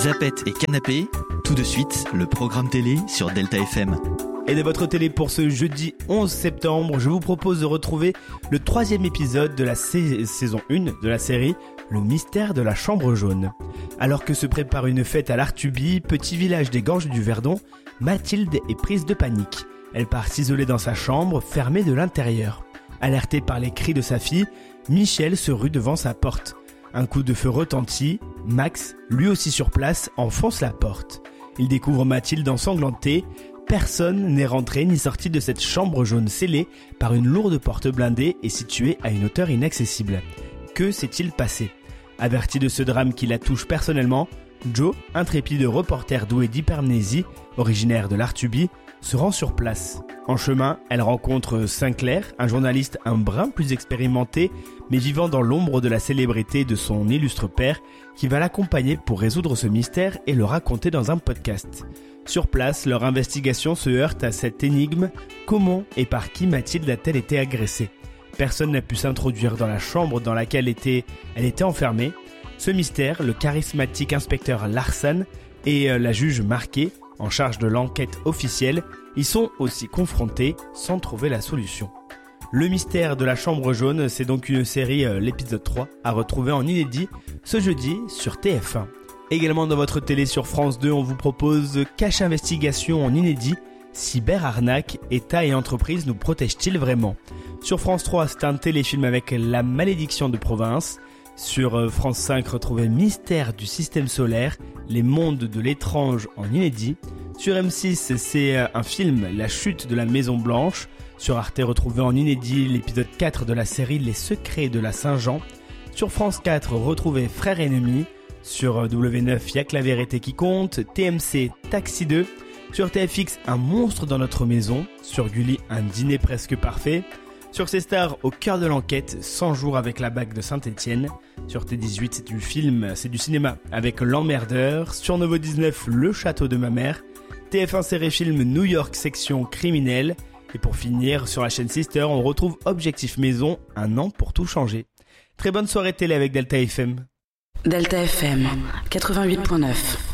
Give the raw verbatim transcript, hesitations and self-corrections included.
Zapette et Canapé, tout de suite, le programme télé sur Delta F M. Et de votre télé pour ce jeudi onze septembre, je vous propose de retrouver le troisième épisode de la sa- saison un de la série Le mystère de la chambre jaune. Alors que se prépare une fête à l'Artuby, petit village des gorges du Verdon, Mathilde est prise de panique. Elle part s'isoler dans sa chambre, fermée de l'intérieur. Alertée par les cris de sa fille, Michel se rue devant sa porte. Un coup de feu retentit, Max, lui aussi sur place, enfonce la porte. Il découvre Mathilde ensanglantée. Personne n'est rentré ni sorti de cette chambre jaune scellée par une lourde porte blindée et située à une hauteur inaccessible. Que s'est-il passé ? Averti de ce drame qui la touche personnellement, Joe, intrépide reporter doué d'hypermnésie, originaire de l'Artuby, se rend sur place. En chemin, elle rencontre Sinclair, un journaliste un brin plus expérimenté, mais vivant dans l'ombre de la célébrité de son illustre père, qui va l'accompagner pour résoudre ce mystère et le raconter dans un podcast. Sur place, leur investigation se heurte à cette énigme. Comment et par qui Mathilde a-t-elle été agressée ? Personne n'a pu s'introduire dans la chambre dans laquelle était, elle était enfermée. Ce mystère, le charismatique inspecteur Larsen et la juge Marquet, en charge de l'enquête officielle, y sont aussi confrontés sans trouver la solution. Le mystère de la chambre jaune, c'est donc une série, euh, l'épisode trois, à retrouver en inédit ce jeudi sur T F un. Également dans votre télé sur France deux, on vous propose Cache Investigation en inédit. Cyberarnaque, État et entreprise nous protègent-ils vraiment ? Sur France trois, c'est un téléfilm avec La malédiction de province. Sur France cinq, retrouvez Mystère du système solaire, les mondes de l'étrange en inédit. Sur M six, c'est un film, La chute de la Maison Blanche. Sur Arte, retrouvez en inédit l'épisode quatre de la série Les secrets de la Saint-Jean. Sur France quatre, retrouvez Frères ennemis. Sur W neuf, Y'a que la vérité qui compte. T M C, Taxi deux. Sur T F X, Un monstre dans notre maison. Sur Gulli, Un dîner presque parfait. Sur C Star, Au cœur de l'enquête, cent jours avec la bague de Saint-Étienne. Sur T dix-huit, c'est du film, c'est du cinéma avec L'emmerdeur. Sur Novo dix-neuf, Le château de ma mère. T F un série film New York section criminelle. Et pour finir, sur la chaîne Sister, on retrouve Objectif Maison, un an pour tout changer. Très bonne soirée télé avec Delta F M. Delta F M, quatre-vingt-huit virgule neuf.